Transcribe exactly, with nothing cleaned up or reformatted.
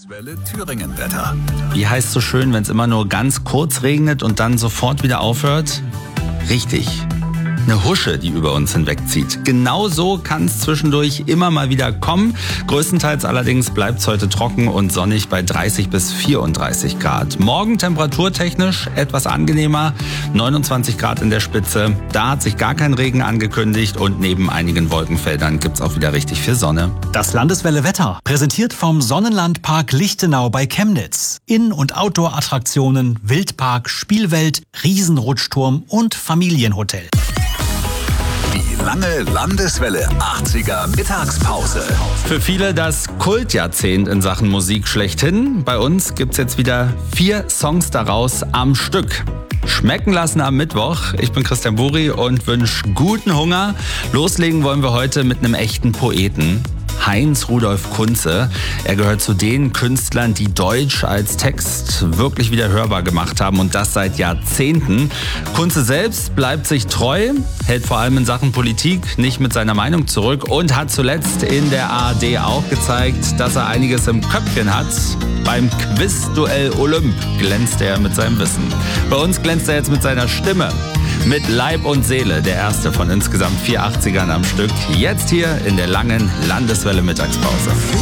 Landeswelle Thüringen-Wetter. Wie heißt so schön, wenn es immer nur ganz kurz regnet und dann sofort wieder aufhört? Richtig. Eine Husche, die über uns hinwegzieht. Genau so kann es zwischendurch immer mal wieder kommen. Größtenteils allerdings bleibt es heute trocken und sonnig bei dreißig bis vierunddreißig Grad. Morgen temperaturtechnisch etwas angenehmer, neunundzwanzig Grad in der Spitze. Da hat sich gar kein Regen angekündigt und neben einigen Wolkenfeldern gibt es auch wieder richtig viel Sonne. Das Landeswelle Wetter, präsentiert vom Sonnenlandpark Lichtenau bei Chemnitz. In- und Outdoor-Attraktionen, Wildpark, Spielwelt, Riesenrutschturm und Familienhotel. Die lange Landeswelle achtziger Mittagspause. Für viele das Kultjahrzehnt in Sachen Musik schlechthin. Bei uns gibt's jetzt wieder vier Songs daraus am Stück. Schmecken lassen am Mittwoch. Ich bin Christian Buri und wünsche guten Hunger. Loslegen wollen wir heute mit einem echten Poeten. Heinz Rudolf Kunze. Er gehört zu den Künstlern, die Deutsch als Text wirklich wieder hörbar gemacht haben und das seit Jahrzehnten. Kunze selbst bleibt sich treu, hält vor allem in Sachen Politik nicht mit seiner Meinung zurück und hat zuletzt in der A R D auch gezeigt, dass er einiges im Köpfchen hat. Beim Quizduell Olymp glänzt er mit seinem Wissen. Bei uns glänzt er jetzt mit seiner Stimme. Mit Leib und Seele, der erste von insgesamt vier achtzigern am Stück. Jetzt hier in der langen Landeswelle Mittagspause.